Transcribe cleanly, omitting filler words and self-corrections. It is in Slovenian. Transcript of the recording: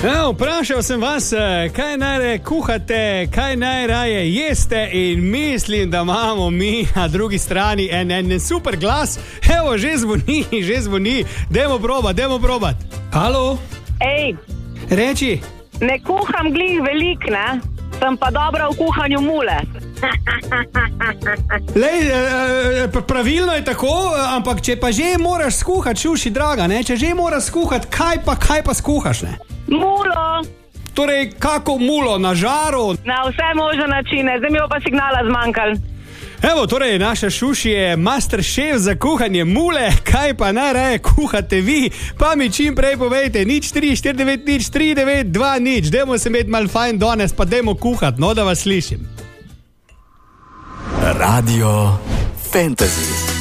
Ja, vprašal sem vas, kaj najraje kuhate, kaj najraje jeste in mislim, da imamo mi na drugi strani en super glas. Evo, že zvoni. Dajmo probat. Halo? Ej, Reči. ne kuham glih velik, ne? Sem pa dobra v kuhanju mule. Lej, pravilno je tako, ampak če pa že moraš skuhati, šuši draga, ne? Če že moraš skuhati, kaj pa skuhaš, ne? Mulo, Torej, kako mulo, na žaru? na vse možne načine, zdaj mi bo pa signala zmanjkal. Evo, torej, naša šuši je master šef za kuhanje mule, kaj pa najraje kuhate vi, pa mi čim prej povejte, 034903920, dajmo se imeti malo fajn danes, pa dajmo kuhati, no da vas slišim. Radio Fantasy.